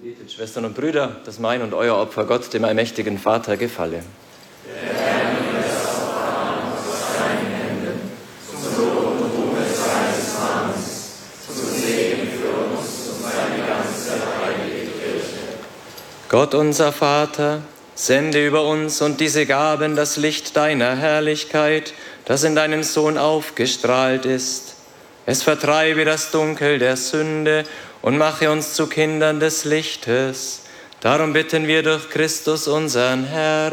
Betet, Schwestern und Brüder, dass mein und euer Opfer Gott, dem allmächtigen Vater, gefalle. Gott, unser Vater, sende über uns und diese Gaben das Licht deiner Herrlichkeit, das in deinem Sohn aufgestrahlt ist. Es vertreibe das Dunkel der Sünde und mache uns zu Kindern des Lichtes. Darum bitten wir durch Christus, unseren Herrn.